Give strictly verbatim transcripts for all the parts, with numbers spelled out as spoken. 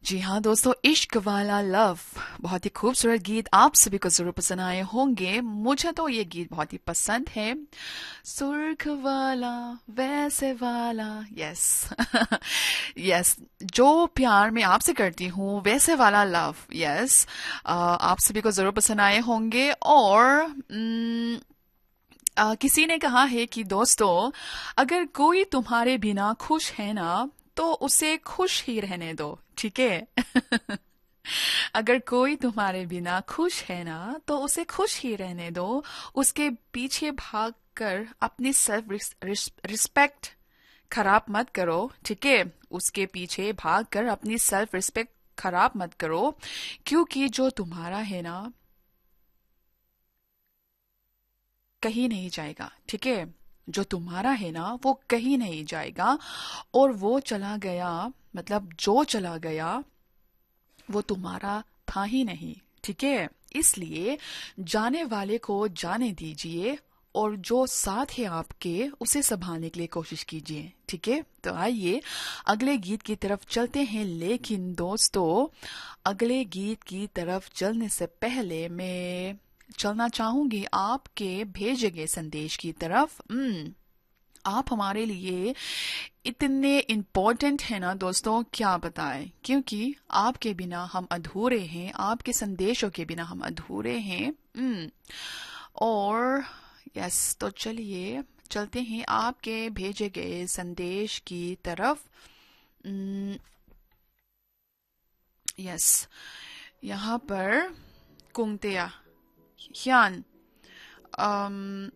जी हाँ दोस्तों, इश्क वाला लव बहुत ही खूबसूरत गीत आप सभी को जरूर पसंद आए होंगे। मुझे तो ये गीत बहुत ही पसंद है। सुर्ख वाला वैसे वाला, यस यस, जो प्यार मैं आपसे करती हूँ वैसे वाला लव, यस, आप सभी को जरूर पसंद आए होंगे। और mm, आ, किसी ने कहा है कि दोस्तों, अगर कोई तुम्हारे बिना खुश है ना तो उसे खुश ही रहने दो, ठीक है। अगर कोई तुम्हारे बिना खुश है ना तो उसे खुश ही रहने दो। उसके पीछे भाग कर अपनी सेल्फ रिस्पेक्ट खराब मत करो, ठीक है। उसके पीछे भाग कर अपनी सेल्फ रिस्पेक्ट खराब मत करो, क्योंकि जो तुम्हारा है ना कहीं नहीं जाएगा, ठीक है। जो तुम्हारा है ना वो कहीं नहीं जाएगा। और वो चला गया, मतलब जो चला गया वो तुम्हारा था ही नहीं, ठीक है। इसलिए जाने वाले को जाने दीजिए और जो साथ है आपके उसे संभालने के लिए कोशिश कीजिए, ठीक है। तो आइए अगले गीत की तरफ चलते हैं। लेकिन दोस्तों, अगले गीत की तरफ चलने से पहले मैं चलना चाहूंगी आपके भेजे गए संदेश की तरफ। हम्म आप हमारे लिए इतने इम्पोर्टेंट है ना दोस्तों, क्या बताएं। क्योंकि आपके बिना हम अधूरे हैं, आपके संदेशों के बिना हम अधूरे हैं। हम्म और यस, तो चलिए चलते हैं आपके भेजे गए संदेश की तरफ। यस, यहाँ पर कुंगतेया Yan, um,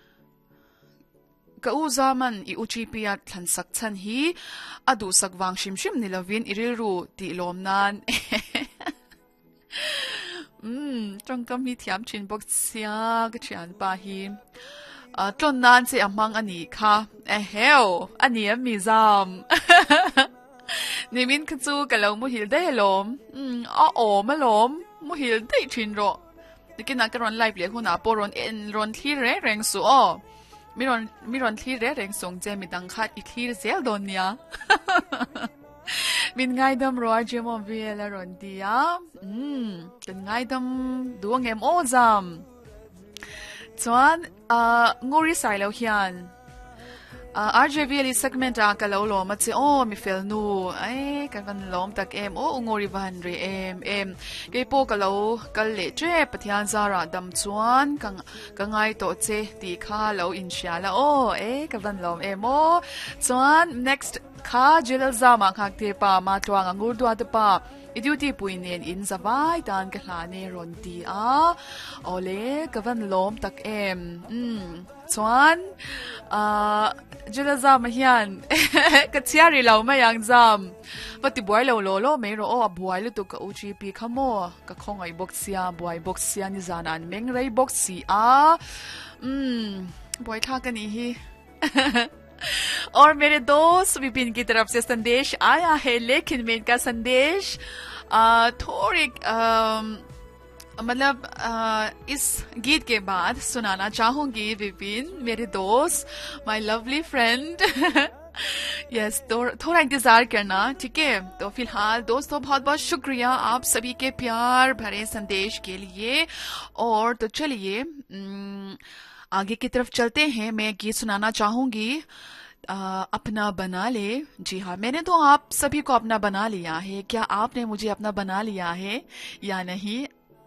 kauzaman i uchipiat tlansaktan hi, adu sagwang shimshim nilavin irilru ti lomnan. Hmm, trangkam hi tiam chinbok siya gachian pa hi. Tlon nan si amang ani ka, eheo, ani am mizam. Nimin katsu kalaw mo hilda helom, hmm, oo malom, mo hilda chinro. Dikin na karon live liya ko na po ron en ron tire reng su o. Miron miron tire reng song je mitang khat itir zel don niya. Min ngay dam roa je mo viela ron dia. Hmm, kan ngay dam duang em ozam. Tuan uh ngori silo hiyan. Uh, R J V ali segment a kalaw lo mat si oh mi fel nu ay kan lom tak em o ungori van re em em kay po kalaw kalle tre pathian zara dam chuan kang kangai to che ti kha lo in sha la o eh kan lom em o chuan next kha jil zama khak te pa ma twang angur dwa te pa iduti puinen in zawai dan ka hlane ron ti a ole kan lom tak em mm chuan uh Jula zam hiyan. Katsiyari lau mayang zam. Pati buhay lau lolo mayro o buhay luto ka U G P kamo. Kakong ay boksiya, buhay boksiya ni zanan. Meng ray boksi a. Hmm, buhay thakan ihi. और मेरे दोस्त विपिन की तरफ से संदेश आया है, लेकिन मैं इनका संदेश थोड़ी मतलब इस गीत के बाद सुनाना चाहूंगी। विपिन मेरे दोस्त, माय लवली फ्रेंड, यस, तो थोड़ा इंतजार करना, ठीक है। तो फिलहाल दोस्तों बहुत बहुत शुक्रिया आप सभी के प्यार भरे संदेश के लिए। और तो चलिए आगे की तरफ चलते हैं। मैं गीत सुनाना चाहूंगी, आ, अपना बना ले। जी हाँ, मैंने तो आप सभी को अपना बना लिया है। क्या आपने मुझे अपना बना लिया है या नहीं?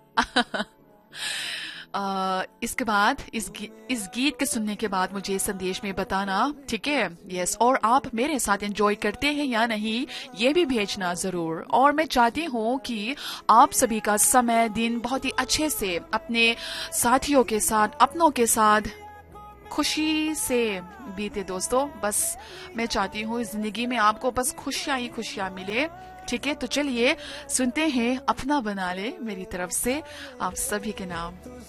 Uh, इसके बाद इस गी, इस गीत के सुनने के बाद मुझे संदेश में बताना, ठीक है। यस, और आप मेरे साथ एंजॉय करते हैं या नहीं ये भी भेजना जरूर। और मैं चाहती हूँ कि आप सभी का समय दिन बहुत ही अच्छे से अपने साथियों के साथ, अपनों के साथ खुशी से बीते दोस्तों। बस मैं चाहती हूँ इस जिंदगी में आपको बस खुशियां ही खुशियां मिले, ठीक है। तो चलिए सुनते हैं अपना बना ले मेरी तरफ से आप सभी के नाम।